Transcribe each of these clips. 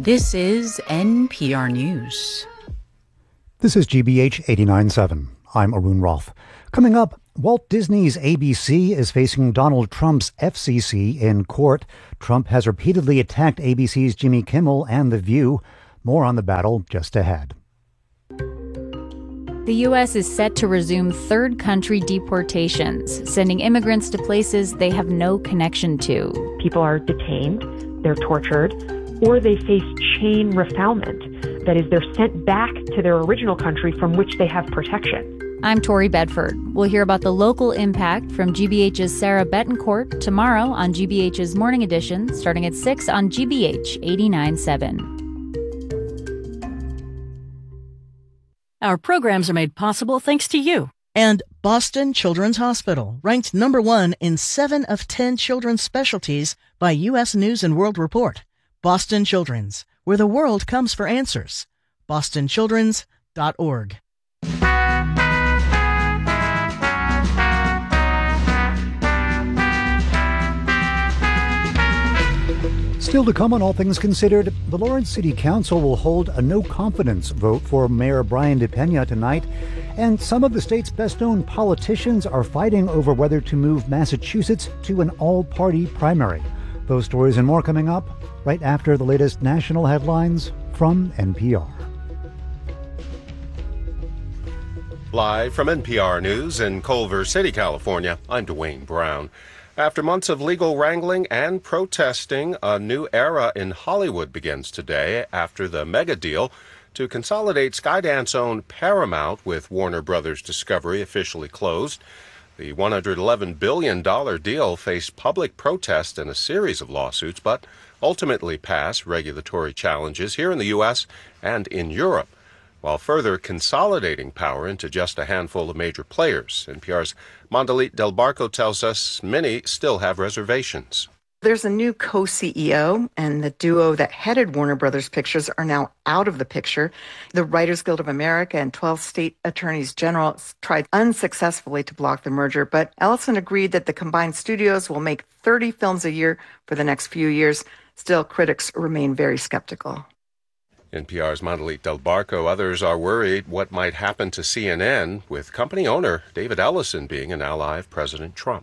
This is NPR News. This is GBH 89.7. I'm Arun Roth. Coming up, Walt Disney's ABC is facing Donald Trump's FCC in court. Trump has repeatedly attacked ABC's Jimmy Kimmel and The View. More on the battle just ahead. The U.S. is set to resume third country deportations, sending immigrants to places they have no connection to. People are detained, they're tortured, or they face chain refoulement. That is, they're sent back to their original country from which they have protection. I'm Tori Bedford. We'll hear about the local impact from GBH's Sarah Betancourt tomorrow on GBH's Morning Edition, starting at 6 on GBH 89.7. Our programs are made possible thanks to you. And Boston Children's Hospital, ranked number 1 in 7 of 10 children's specialties by U.S. News & World Report. Boston Children's, where the world comes for answers. BostonChildren's.org. Still to come on All Things Considered, the Lawrence City Council will hold a no-confidence vote for Mayor Brian DePena tonight, and some of the state's best-known politicians are fighting over whether to move Massachusetts to an all-party primary. Those stories and more coming up right after the latest national headlines from NPR. Live from NPR News in Culver City, California, I'm Dwayne Brown. After months of legal wrangling and protesting, a new era in Hollywood begins today after the mega deal to consolidate Skydance-owned Paramount with Warner Brothers Discovery officially closed. The $111 billion deal faced public protest and a series of lawsuits, but ultimately passed regulatory challenges here in the U.S. and in Europe, while further consolidating power into just a handful of major players. NPR's Mondalit Del Barco tells us many still have reservations. There's a new co-CEO, and the duo that headed Warner Brothers Pictures are now out of the picture. The Writers Guild of America and 12 state attorneys general tried unsuccessfully to block the merger, but Ellison agreed that the combined studios will make 30 films a year for the next few years. Still, critics remain very skeptical. NPR's Mondalit Del Barco. Others are worried what might happen to CNN, with company owner David Ellison being an ally of President Trump.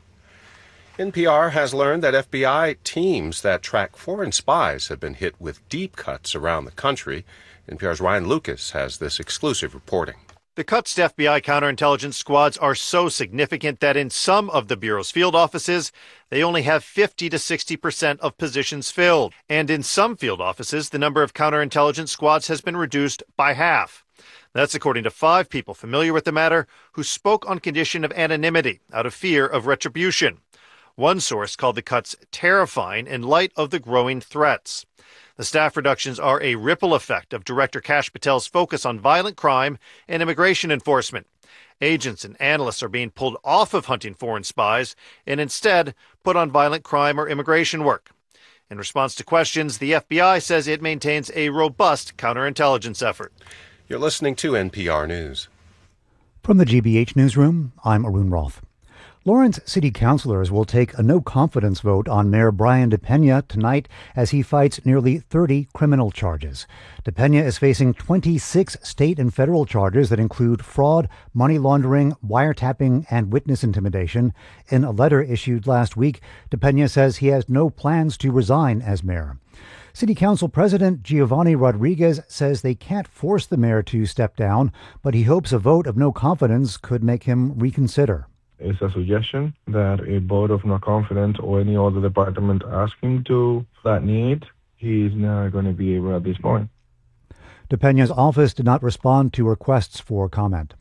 NPR has learned that FBI teams that track foreign spies have been hit with deep cuts around the country. NPR's Ryan Lucas has this exclusive reporting. The cuts to FBI counterintelligence squads are so significant that in some of the Bureau's field offices, they only have 50 to 60% of positions filled. And in some field offices, the number of counterintelligence squads has been reduced by half. That's according to 5 people familiar with the matter who spoke on condition of anonymity out of fear of retribution. One source called the cuts terrifying in light of the growing threats. The staff reductions are a ripple effect of Director Kash Patel's focus on violent crime and immigration enforcement. Agents and analysts are being pulled off of hunting foreign spies and instead put on violent crime or immigration work. In response to questions, the FBI says it maintains a robust counterintelligence effort. You're listening to NPR News. From the GBH Newsroom, I'm Arun Roth. Lawrence City Councilors will take a no-confidence vote on Mayor Brian DePena tonight as he fights nearly 30 criminal charges. DePena is facing 26 state and federal charges that include fraud, money laundering, wiretapping, and witness intimidation. In a letter issued last week, DePena says he has no plans to resign as mayor. City Council President Giovanni Rodriguez says they can't force the mayor to step down, but he hopes a vote of no confidence could make him reconsider. It's a suggestion that a vote of no confidence or any other department asking to that need, he's not going to be able at this point. DePena's office did not respond to requests for comment.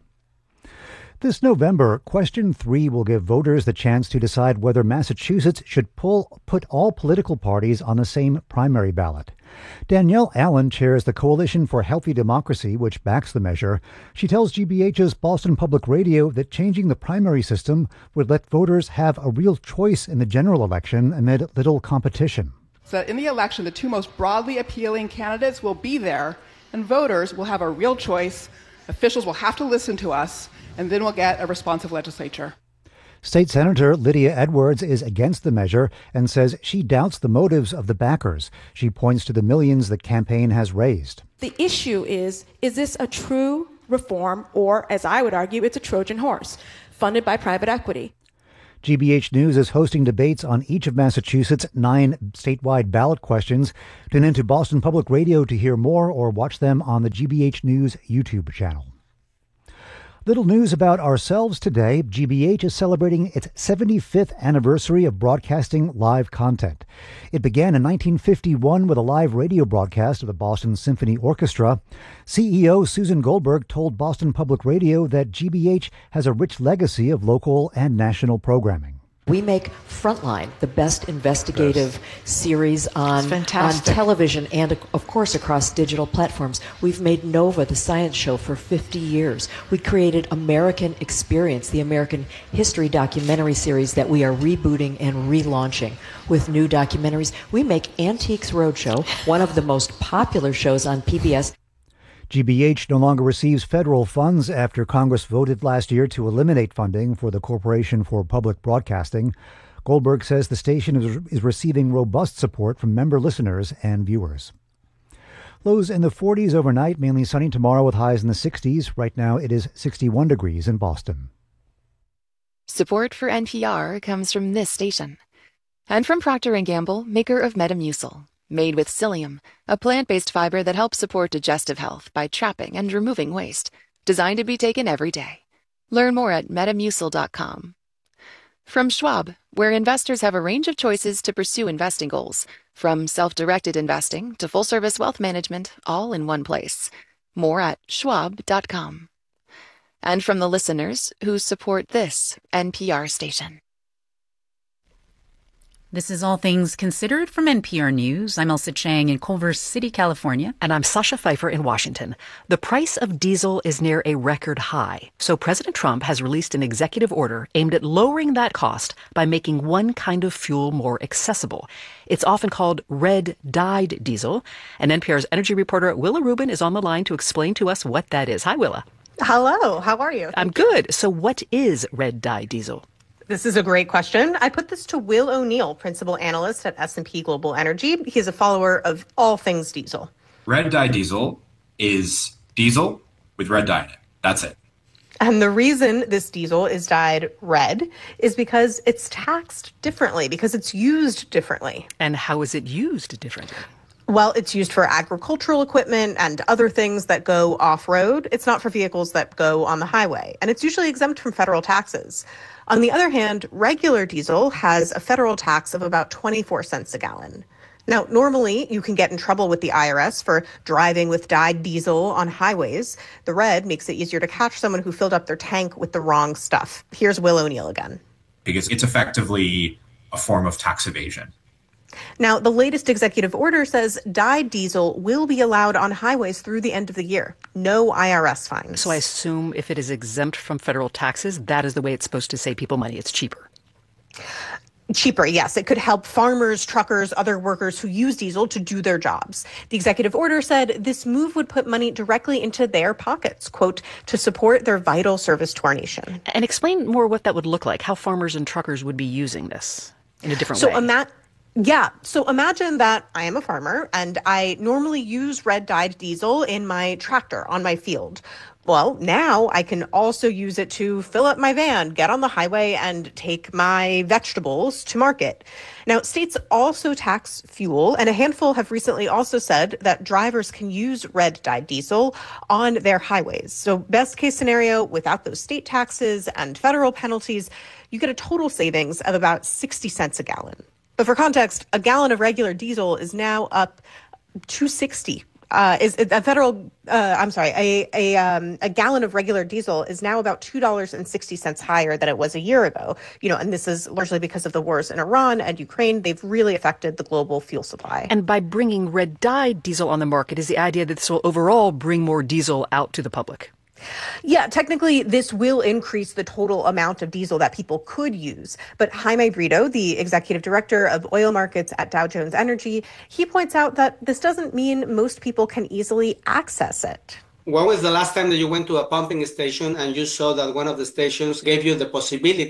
This November, Question 3 will give voters the chance to decide whether Massachusetts should put all political parties on the same primary ballot. Danielle Allen chairs the Coalition for Healthy Democracy, which backs the measure. She tells GBH's Boston Public Radio that changing the primary system would let voters have a real choice in the general election amid little competition. So in the election, the 2 most broadly appealing candidates will be there, and voters will have a real choice. Officials will have to listen to us, and then we'll get a responsive legislature. State Senator Lydia Edwards is against the measure and says she doubts the motives of the backers. She points to the millions the campaign has raised. The issue is this a true reform, or, as I would argue, it's a Trojan horse funded by private equity? GBH News is hosting debates on each of Massachusetts' 9 statewide ballot questions. Tune into Boston Public Radio to hear more or watch them on the GBH News YouTube channel. Little news about ourselves today. GBH is celebrating its 75th anniversary of broadcasting live content. It began in 1951 with a live radio broadcast of the Boston Symphony Orchestra. CEO Susan Goldberg told Boston Public Radio that GBH has a rich legacy of local and national programming. We make Frontline, the best investigative series on television and, of course, across digital platforms. We've made Nova, the science show, for 50 years. We created American Experience, the American history documentary series that we are rebooting and relaunching with new documentaries. We make Antiques Roadshow, one of the most popular shows on PBS. GBH no longer receives federal funds after Congress voted last year to eliminate funding for the Corporation for Public Broadcasting. Goldberg says the station is receiving robust support from member listeners and viewers. Lows in the 40s overnight, mainly sunny tomorrow with highs in the 60s. Right now it is 61 degrees in Boston. Support for NPR comes from this station and from Procter & Gamble, maker of Metamucil. Made with psyllium, a plant-based fiber that helps support digestive health by trapping and removing waste. Designed to be taken every day. Learn more at metamucil.com. From Schwab, where investors have a range of choices to pursue investing goals, from self-directed investing to full-service wealth management, all in one place. More at schwab.com. And from the listeners who support this NPR station. This is All Things Considered from NPR News. I'm Elsa Chang in Culver City, California. And I'm Sasha Pfeiffer in Washington. The price of diesel is near a record high. So President Trump has released an executive order aimed at lowering that cost by making one kind of fuel more accessible. It's often called red-dyed diesel. And NPR's energy reporter Willa Rubin is on the line to explain to us what that is. Hi, Willa. Hello. How are you? I'm good. So what is red-dyed diesel? This is a great question. I put this to Will O'Neill, principal analyst at S&P Global Energy. He's a follower of all things diesel. Red dye diesel is diesel with red dye in it. That's it. And the reason this diesel is dyed red is because it's taxed differently, because it's used differently. And how is it used differently? Well, it's used for agricultural equipment and other things that go off-road. It's not for vehicles that go on the highway. And it's usually exempt from federal taxes. On the other hand, regular diesel has a federal tax of about 24 cents a gallon. Now, normally you can get in trouble with the IRS for driving with dyed diesel on highways. The red makes it easier to catch someone who filled up their tank with the wrong stuff. Here's Will O'Neill again. Because it's effectively a form of tax evasion. Now, the latest executive order says dyed diesel will be allowed on highways through the end of the year. No IRS fines. So I assume if it is exempt from federal taxes, that is the way it's supposed to save people money. It's cheaper. Cheaper, yes. It could help farmers, truckers, other workers who use diesel to do their jobs. The executive order said this move would put money directly into their pockets, quote, to support their vital service to our nation. And explain more what that would look like, how farmers and truckers would be using this in a different way. So imagine that I am a farmer and I normally use red dyed diesel in my tractor on my field. Well, now I can also use it to fill up my van, get on the highway, and take my vegetables to market. Now, states also tax fuel, and a handful have recently also said that drivers can use red dyed diesel on their highways. So best case scenario, without those state taxes and federal penalties, you get a total savings of about 60 cents a gallon. But for context, a gallon of regular diesel is now up $2.60. A gallon of regular diesel is now about $2.60 higher than it was a year ago. And this is largely because of the wars in Iran and Ukraine. They've really affected the global fuel supply. And by bringing red-dyed diesel on the market is the idea that this will overall bring more diesel out to the public. Yeah, technically, this will increase the total amount of diesel that people could use. But Jaime Brito, the executive director of oil markets at Dow Jones Energy, he points out that this doesn't mean most people can easily access it. When was the last time that you went to a pumping station and you saw that one of the stations gave you the possibility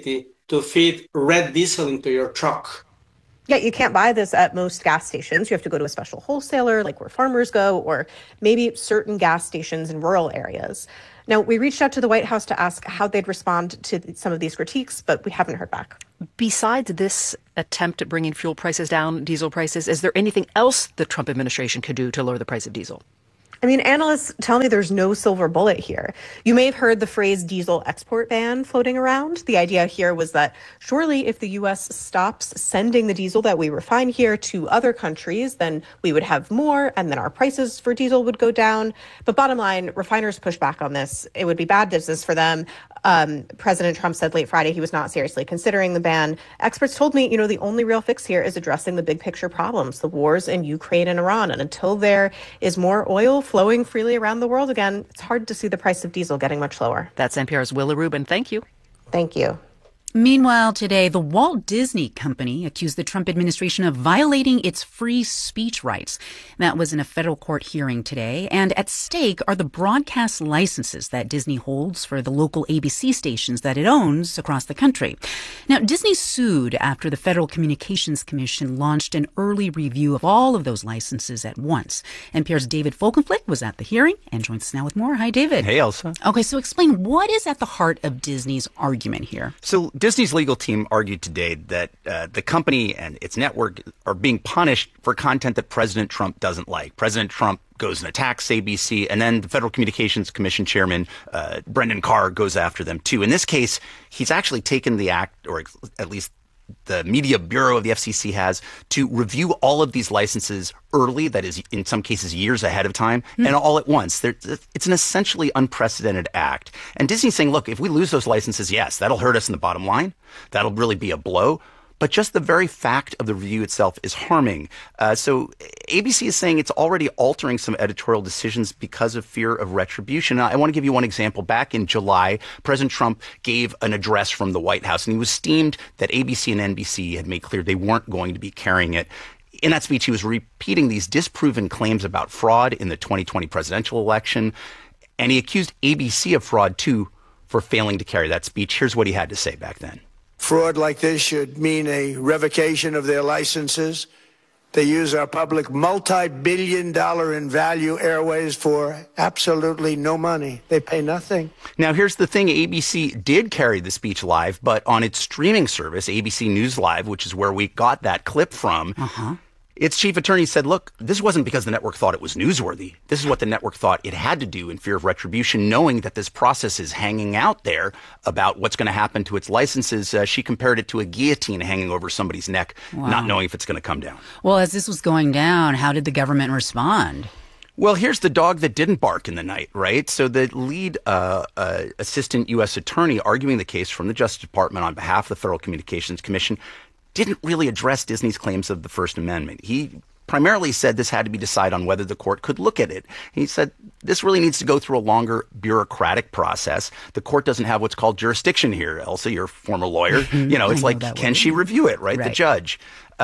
to feed red diesel into your truck. Yeah, you can't buy this at most gas stations. You have to go to a special wholesaler, like where farmers go, or maybe certain gas stations in rural areas. Now, we reached out to the White House to ask how they'd respond to some of these critiques, but we haven't heard back. Besides this attempt at bringing fuel prices down, diesel prices, is there anything else the Trump administration could do to lower the price of diesel? I mean, analysts tell me there's no silver bullet here. You may have heard the phrase diesel export ban floating around. The idea here was that surely if the U.S. stops sending the diesel that we refine here to other countries, then we would have more and then our prices for diesel would go down. But bottom line, refiners push back on this. It would be bad business for them. President Trump said late Friday he was not seriously considering the ban. Experts told me, the only real fix here is addressing the big picture problems, the wars in Ukraine and Iran. And until there is more oil flowing freely around the world again, it's hard to see the price of diesel getting much lower. That's NPR's Willa Rubin. Thank you. Thank you. Meanwhile, today, the Walt Disney Company accused the Trump administration of violating its free speech rights. That was in a federal court hearing today. And at stake are the broadcast licenses that Disney holds for the local ABC stations that it owns across the country. Now, Disney sued after the Federal Communications Commission launched an early review of all of those licenses at once. NPR's David Folkenflik was at the hearing and joins us now with more. Hi, David. Hey, Elsa. Okay, so explain what is at the heart of Disney's argument here? So Disney's legal team argued today that the company and its network are being punished for content that President Trump doesn't like. President Trump goes and attacks ABC, and then the Federal Communications Commission chairman, Brendan Carr, goes after them too. In this case, he's actually taken the act, or at least the Media Bureau of the FCC has, to review all of these licenses early, that is, in some cases, years ahead of time, and all at once. It's an essentially unprecedented act. And Disney's saying, look, if we lose those licenses, yes, that'll hurt us in the bottom line. That'll really be a blow. But just the very fact of the review itself is harming. So ABC is saying it's already altering some editorial decisions because of fear of retribution. I want to give you one example. Back in July, President Trump gave an address from the White House, and he was steamed that ABC and NBC had made clear they weren't going to be carrying it. In that speech, he was repeating these disproven claims about fraud in the 2020 presidential election, and he accused ABC of fraud, too, for failing to carry that speech. Here's what he had to say back then. Fraud like this should mean a revocation of their licenses. They use our public multi-billion-dollar in value airways for absolutely no money. They pay nothing. Now, here's the thing. ABC did carry the speech live, but on its streaming service, ABC News Live, which is where we got that clip from, its chief attorney said, look, this wasn't because the network thought it was newsworthy. This is what the network thought it had to do in fear of retribution, knowing that this process is hanging out there about what's going to happen to its licenses. She compared it to a guillotine hanging over somebody's neck, not knowing if it's going to come down. Well, as this was going down, how did the government respond? Well, here's the dog that didn't bark in the night, right? So the lead assistant U.S. attorney arguing the case from the Justice Department on behalf of the Federal Communications Commission didn't really address Disney's claims of the First Amendment. He primarily said this had to be decided on whether the court could look at it. He said this really needs to go through a longer bureaucratic process. The court doesn't have what's called jurisdiction here. Elsa, you're a former lawyer. It's like, can she review it, right? The judge.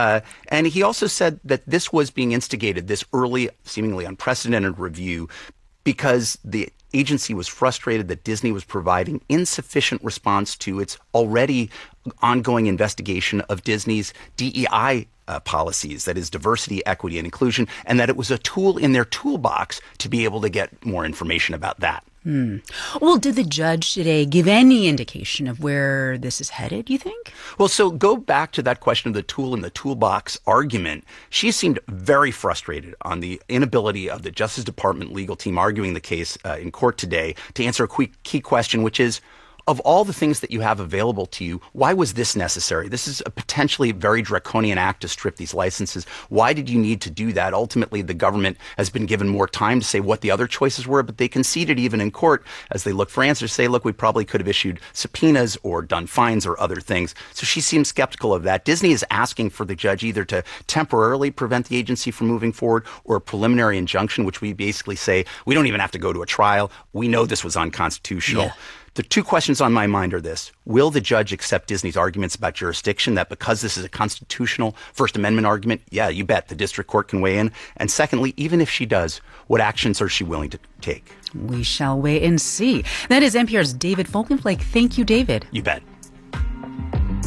And he also said that this was being instigated, this early, seemingly unprecedented review, because the agency was frustrated that Disney was providing insufficient response to its already ongoing investigation of Disney's DEI policies, that is diversity, equity, and inclusion, and that it was a tool in their toolbox to be able to get more information about that. Well, did the judge today give any indication of where this is headed, do you think? Well, so go back to that question of the tool in the toolbox argument. She seemed very frustrated on the inability of the Justice Department legal team arguing the case in court today to answer a key question, which is, of all the things that you have available to you, why was this necessary? This is a potentially very draconian act to strip these licenses. Why did you need to do that? Ultimately, the government has been given more time to say what the other choices were, but they conceded even in court as they look for answers, say, look, we probably could have issued subpoenas or done fines or other things. So she seems skeptical of that. Disney is asking for the judge either to temporarily prevent the agency from moving forward or a preliminary injunction, which we basically say, we don't even have to go to a trial. We know this was unconstitutional. Yeah. The two questions on my mind are this. Will the judge accept Disney's arguments about jurisdiction, that because this is a constitutional First Amendment argument, yeah, you bet, the district court can weigh in? And secondly, even if she does, what actions are she willing to take? We shall wait and see. That is NPR's David Folkenflik. Thank you, David. You bet.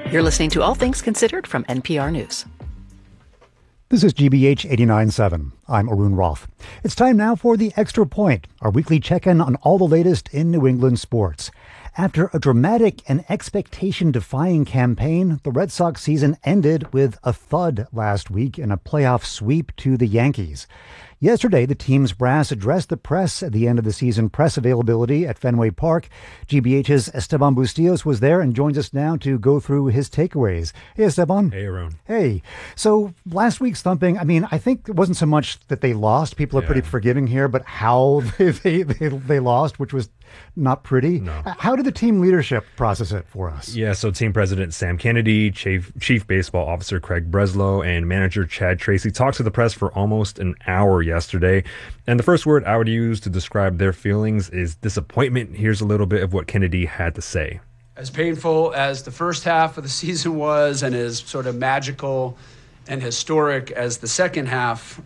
You're listening to All Things Considered from NPR News. This is GBH 89.7. I'm Arun Roth. It's time now for The Extra Point, our weekly check-in on all the latest in New England sports. After a dramatic and expectation-defying campaign, the Red Sox season ended with a thud last week in a playoff sweep to the Yankees. Yesterday, the team's brass addressed the press at the end of the season press availability at Fenway Park. GBH's Esteban Bustillos was there and joins us now to go through his takeaways. Hey, Esteban. Hey, Arun. Hey. So last week's thumping, I think it wasn't so much that they lost. People are pretty forgiving here, but how they lost, which was not pretty. No. How did the team leadership process it for us? Yeah, so team president Sam Kennedy, chief baseball officer Craig Breslow, and manager Chad Tracy talked to the press for almost an hour yesterday. And the first word I would use to describe their feelings is disappointment. Here's a little bit of what Kennedy had to say. As painful as the first half of the season was, and as sort of magical and historic as the second half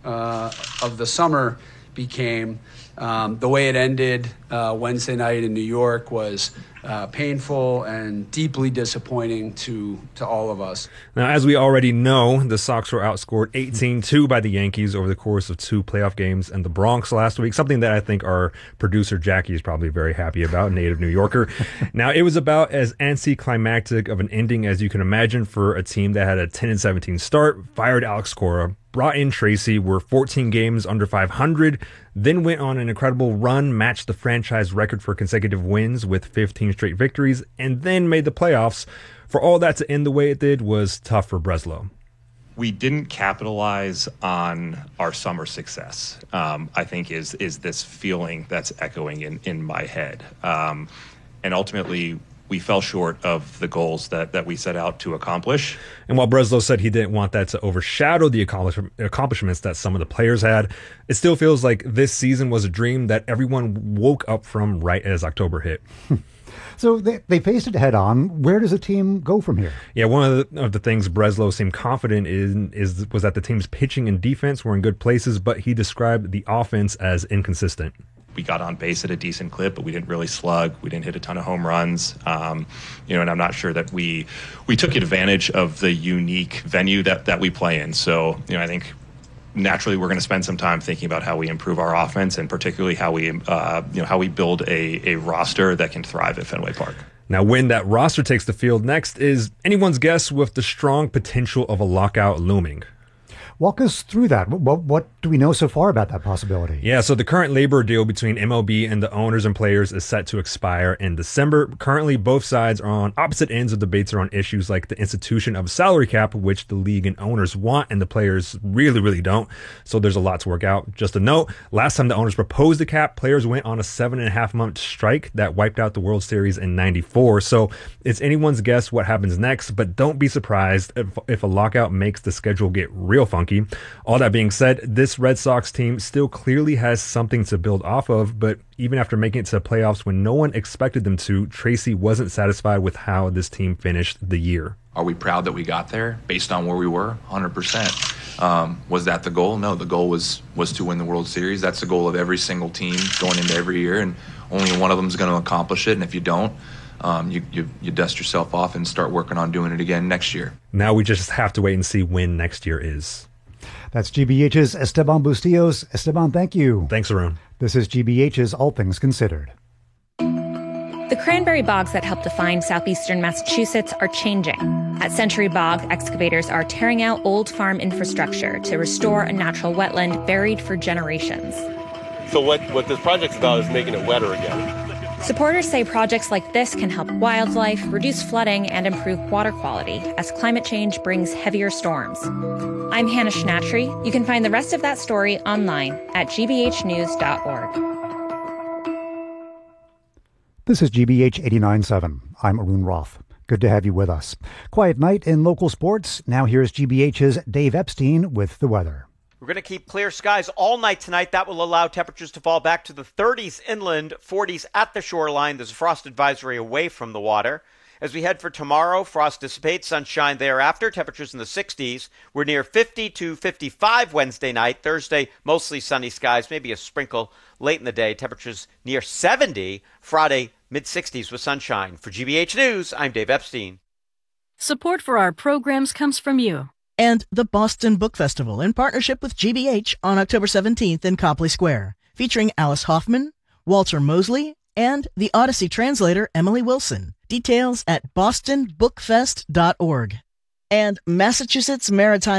of the summer became, the way it ended Wednesday night in New York was painful and deeply disappointing to all of us. Now, as we already know, the Sox were outscored 18-2 by the Yankees over the course of 2 playoff games in the Bronx last week, something that I think our producer Jackie is probably very happy about, native New Yorker. Now, it was about as anticlimactic of an ending as you can imagine for a team that had a 10-17 start, fired Alex Cora, brought in Tracy, were 14 games under 500, then went on an incredible run, matched the franchise record for consecutive wins with 15 straight victories, and then made the playoffs. For all that to end the way it did was tough for Breslow. We didn't capitalize on our summer success, I think is this feeling that's echoing in my head. And ultimately, we fell short of the goals that we set out to accomplish. And while Breslow said he didn't want that to overshadow the accomplishments that some of the players had, it still feels like this season was a dream that everyone woke up from right as October hit. So they faced it head on. Where does the team go from here? Yeah, one of the things Breslow seemed confident in was that the team's pitching and defense were in good places, but he described the offense as inconsistent. We got on base at a decent clip, but we didn't really slug. We didn't hit a ton of home runs. And I'm not sure that we took advantage of the unique venue that we play in. So, I think naturally we're going to spend some time thinking about how we improve our offense and particularly how we build a roster that can thrive at Fenway Park. Now, when that roster takes the field next is anyone's guess with the strong potential of a lockout looming. Walk us through that. What do we know so far about that possibility? Yeah, so the current labor deal between MLB and the owners and players is set to expire in December. Currently, both sides are on opposite ends of debates around issues like the institution of a salary cap, which the league and owners want and the players really, really don't. So there's a lot to work out. Just a note, last time the owners proposed a cap, players went on a 7.5-month strike that wiped out the World Series in '94. So it's anyone's guess what happens next, but don't be surprised if a lockout makes the schedule get real funky. All that being said, this Red Sox team still clearly has something to build off of, but even after making it to the playoffs when no one expected them to, Tracy wasn't satisfied with how this team finished the year. Are we proud that we got there based on where we were? 100%. Was that the goal? No, the goal was to win the World Series. That's the goal of every single team going into every year, and only one of them is going to accomplish it, and if you don't, you dust yourself off and start working on doing it again next year. Now we just have to wait and see when next year is. That's GBH's Esteban Bustillos. Esteban, thank you. Thanks, Arun. This is GBH's All Things Considered. The cranberry bogs that help define southeastern Massachusetts are changing. At Century Bog, excavators are tearing out old farm infrastructure to restore a natural wetland buried for generations. So what this project's about is making it wetter again. Supporters say projects like this can help wildlife, reduce flooding, and improve water quality as climate change brings heavier storms. I'm Hannah Schnatry. You can find the rest of that story online at gbhnews.org. This is GBH 89.7. I'm Arun Roth. Good to have you with us. Quiet night in local sports. Now here's GBH's Dave Epstein with the weather. We're going to keep clear skies all night tonight. That will allow temperatures to fall back to the 30s inland, 40s at the shoreline. There's a frost advisory away from the water. As we head for tomorrow, frost dissipates, sunshine thereafter, temperatures in the 60s. We're near 50 to 55 Wednesday night. Thursday, mostly sunny skies, maybe a sprinkle late in the day. Temperatures near 70. Friday, mid-60s with sunshine. For GBH News, I'm Dave Epstein. Support for our programs comes from you. And the Boston Book Festival in partnership with GBH on October 17th in Copley Square, featuring Alice Hoffman, Walter Mosley, and the Odyssey translator Emily Wilson. Details at bostonbookfest.org. And Massachusetts Maritime